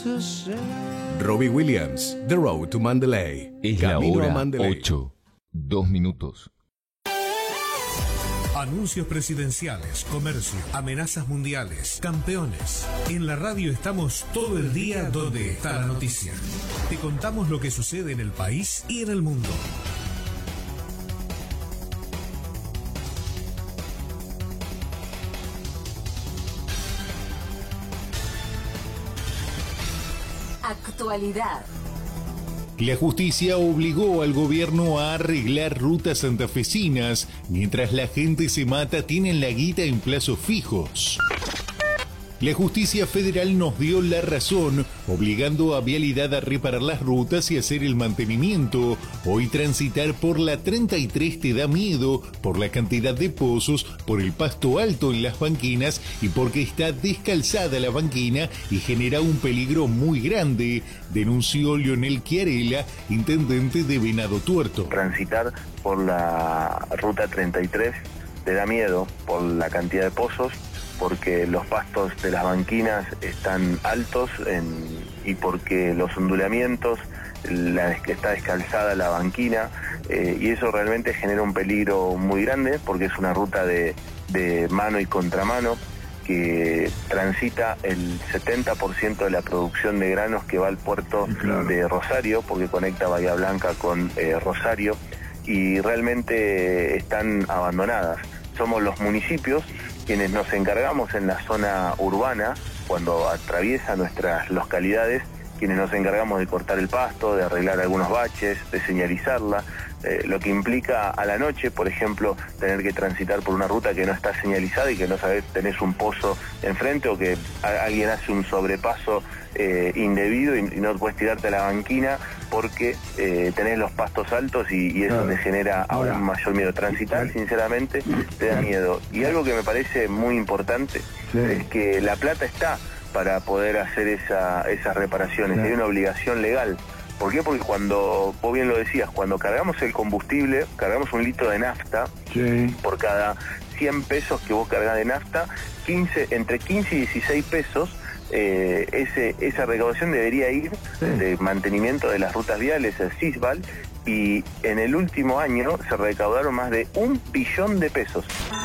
Robbie Williams, The Road to Mandalay. Es Camino la a hora Mandalay. 8, 2 minutos. Anuncios presidenciales, comercio, amenazas mundiales, campeones. En la radio estamos todo el día donde está la noticia. Te contamos lo que sucede en el país y en el mundo. Actualidad. La justicia obligó al gobierno a arreglar rutas santafesinas. Mientras la gente se mata, tienen la guita en plazos fijos. La justicia federal nos dio la razón, obligando a Vialidad a reparar las rutas y hacer el mantenimiento. Hoy transitar por la 33 te da miedo por la cantidad de pozos, por el pasto alto en las banquinas y porque está descalzada la banquina y genera un peligro muy grande, denunció Leonel Chiarella, intendente de Venado Tuerto. Transitar por la ruta 33 te da miedo por la cantidad de pozos, porque los pastos de las banquinas están altos y porque los ondulamientos, que está descalzada la banquina, y eso realmente genera un peligro muy grande porque es una ruta de mano y contramano que transita el 70% de la producción de granos que va al puerto de Rosario, porque conecta Bahía Blanca con Rosario, y realmente están abandonadas. Somos los municipios quienes nos encargamos en la zona urbana, cuando atraviesa nuestras localidades, quienes nos encargamos de cortar el pasto, de arreglar algunos baches, de señalizarla, lo que implica a la noche, por ejemplo, tener que transitar por una ruta que no está señalizada y que no sabes, tenés un pozo enfrente o que alguien hace un sobrepaso indebido y no puedes tirarte a la banquina porque tenés los pastos altos y eso te genera aún mayor miedo. Transitar, sinceramente, te da miedo. Y algo que me parece muy importante es que la plata está para poder hacer esas reparaciones. Hay una obligación legal. ¿Por qué? Porque cuando, vos bien lo decías, cuando cargamos el combustible, cargamos un litro de nafta, por cada 100 pesos que vos cargas de nafta, entre 15 y 16 pesos, esa recaudación debería ir de mantenimiento de las rutas viales, el CISVAL, y en el último año se recaudaron más de 1 billón de pesos.